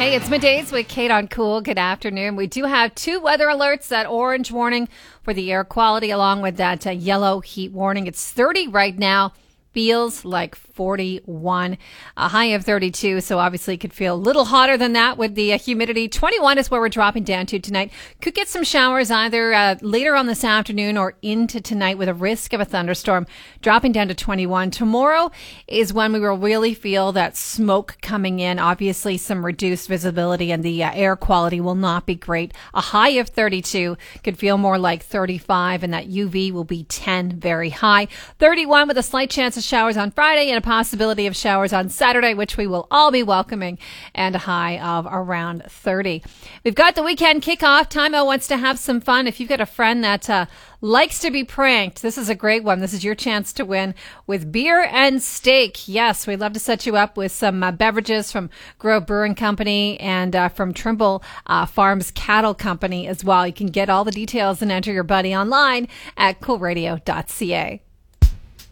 Hey, it's Middays with Kate on Cool. Good afternoon. We do have two weather alerts, that orange warning for the air quality along with that yellow heat warning. It's 30 right now. Feels like 41, a high of 32. So obviously it could feel a little hotter than that with the humidity. 21 is where we're dropping down to tonight. Could get some showers either later on this afternoon or into tonight with a risk of a thunderstorm, dropping down to 21. Tomorrow is when we will really feel that smoke coming in. Obviously some reduced visibility and the air quality will not be great. A high of 32 could feel more like 35 and that UV will be 10, very high. 31 with a slight chance of showers on Friday and a possibility of showers on Saturday, which we will all be welcoming, and a high of around 30. We've got the weekend kickoff. Timo wants to have some fun. If you've got a friend that likes to be pranked, this is a great one. This is your chance to win with beer and steak. Yes, we'd love to set you up with some beverages from Grove Brewing Company and from Trimble Farms Cattle Company as well. You can get all the details and enter your buddy online at coolradio.ca.